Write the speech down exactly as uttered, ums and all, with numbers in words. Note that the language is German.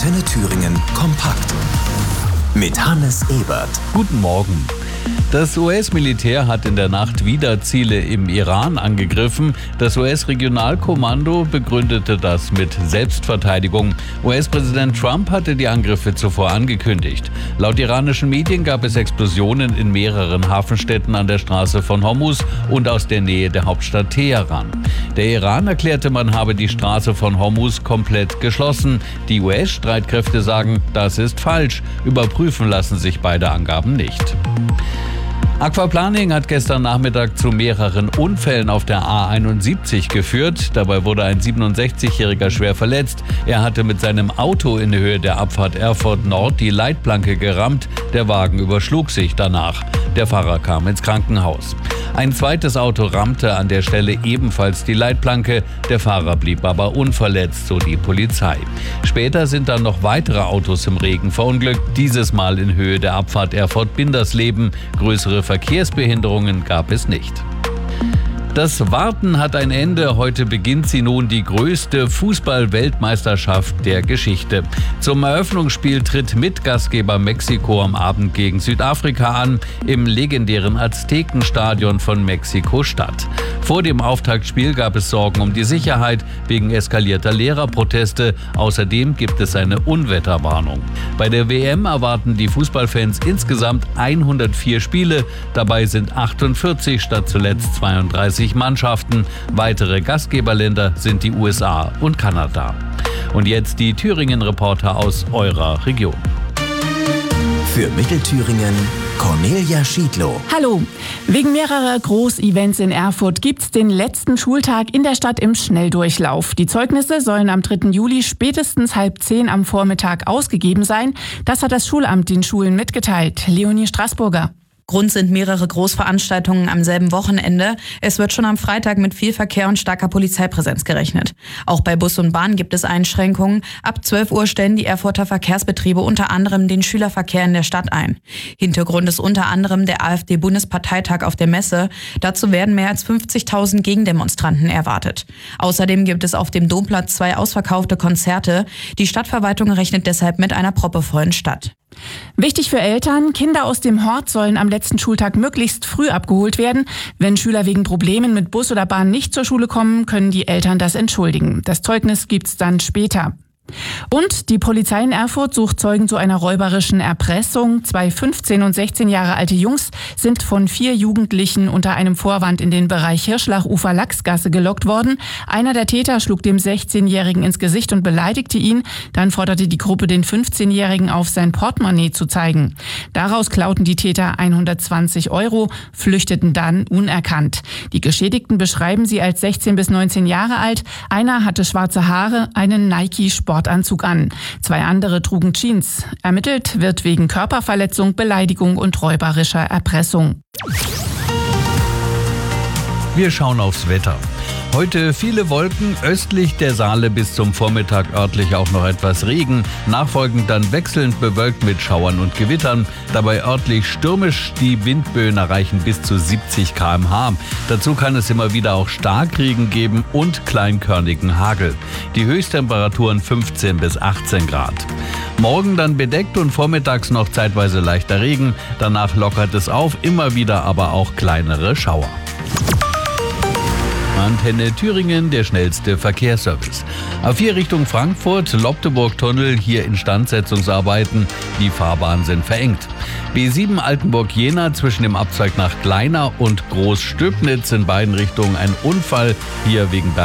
Antenne Thüringen kompakt. Mit Hannes Ebert. Guten Morgen. Das U S-Militär hat in der Nacht wieder Ziele im Iran angegriffen. Das U S-Regionalkommando begründete das mit Selbstverteidigung. U S-Präsident Trump hatte die Angriffe zuvor angekündigt. Laut iranischen Medien gab es Explosionen in mehreren Hafenstädten an der Straße von Hormuz und aus der Nähe der Hauptstadt Teheran. Der Iran erklärte, man habe die Straße von Hormuz komplett geschlossen. Die U S-Streitkräfte sagen, das ist falsch. Überprüfen lassen sich beide Angaben nicht. Aquaplaning hat gestern Nachmittag zu mehreren Unfällen auf der A einundsiebzig geführt. Dabei wurde ein siebenundsechzigjähriger schwer verletzt. Er hatte mit seinem Auto in Höhe der Abfahrt Erfurt Nord die Leitplanke gerammt. Der Wagen überschlug sich danach. Der Fahrer kam ins Krankenhaus. Ein zweites Auto rammte an der Stelle ebenfalls die Leitplanke. Der Fahrer blieb aber unverletzt, so die Polizei. Später sind dann noch weitere Autos im Regen verunglückt. Dieses Mal in Höhe der Abfahrt Erfurt-Bindersleben. Größere Verkehrsbehinderungen gab es nicht. Das Warten hat ein Ende. Heute beginnt sie nun, die größte Fußball-Weltmeisterschaft der Geschichte. Zum Eröffnungsspiel tritt Mitgastgeber Mexiko am Abend gegen Südafrika an, im legendären Aztekenstadion von Mexiko-Stadt. Vor dem Auftaktspiel gab es Sorgen um die Sicherheit wegen eskalierter Lehrerproteste. Außerdem gibt es eine Unwetterwarnung. Bei der W M erwarten die Fußballfans insgesamt hundertvier Spiele. Dabei sind achtundvierzig statt zuletzt zweiunddreißig Mannschaften. Weitere Gastgeberländer sind die U S A und Kanada. Und jetzt die Thüringen-Reporter aus eurer Region. Für Mittelthüringen Cornelia Schiedlow. Hallo. Wegen mehrerer Großevents in Erfurt gibt's den letzten Schultag in der Stadt im Schnelldurchlauf. Die Zeugnisse sollen am dritten Juli spätestens halb zehn am Vormittag ausgegeben sein. Das hat das Schulamt den Schulen mitgeteilt. Leonie Straßburger. Grund sind mehrere Großveranstaltungen am selben Wochenende. Es wird schon am Freitag mit viel Verkehr und starker Polizeipräsenz gerechnet. Auch bei Bus und Bahn gibt es Einschränkungen. Ab zwölf Uhr stellen die Erfurter Verkehrsbetriebe unter anderem den Schülerverkehr in der Stadt ein. Hintergrund ist unter anderem der AfD-Bundesparteitag auf der Messe. Dazu werden mehr als fünfzigtausend Gegendemonstranten erwartet. Außerdem gibt es auf dem Domplatz zwei ausverkaufte Konzerte. Die Stadtverwaltung rechnet deshalb mit einer proppevollen Stadt. Wichtig für Eltern, Kinder aus dem Hort sollen am letzten Schultag möglichst früh abgeholt werden. Wenn Schüler wegen Problemen mit Bus oder Bahn nicht zur Schule kommen, können die Eltern das entschuldigen. Das Zeugnis gibt's dann später. Und die Polizei in Erfurt sucht Zeugen zu einer räuberischen Erpressung. Zwei fünfzehn und sechzehn Jahre alte Jungs sind von vier Jugendlichen unter einem Vorwand in den Bereich Hirschlach-Ufer-Lachsgasse gelockt worden. Einer der Täter schlug dem sechzehnjährigen ins Gesicht und beleidigte ihn. Dann forderte die Gruppe den fünfzehnjährigen auf, sein Portemonnaie zu zeigen. Daraus klauten die Täter hundertzwanzig Euro, flüchteten dann unerkannt. Die Geschädigten beschreiben sie als sechzehn bis neunzehn Jahre alt. Einer hatte schwarze Haare, einen Nike-Sport Anzug an. Zwei andere trugen Jeans. Ermittelt wird wegen Körperverletzung, Beleidigung und räuberischer Erpressung. Wir schauen aufs Wetter. Heute viele Wolken, östlich der Saale bis zum Vormittag örtlich auch noch etwas Regen, nachfolgend dann wechselnd bewölkt mit Schauern und Gewittern, dabei örtlich stürmisch, die Windböen erreichen bis zu siebzig Kilometer pro Stunde. Dazu kann es immer wieder auch Starkregen geben und kleinkörnigen Hagel. Die Höchsttemperaturen fünfzehn bis achtzehn Grad. Morgen dann bedeckt und vormittags noch zeitweise leichter Regen, danach lockert es auf, immer wieder aber auch kleinere Schauer. Antenne Thüringen, der schnellste Verkehrsservice. A vier Richtung Frankfurt, Lobteburg-Tunnel, hier Instandsetzungsarbeiten. Die Fahrbahnen sind verengt. B sieben Altenburg-Jena zwischen dem Abzweig nach Kleiner und Großstöbnitz in beiden Richtungen ein Unfall, hier wegen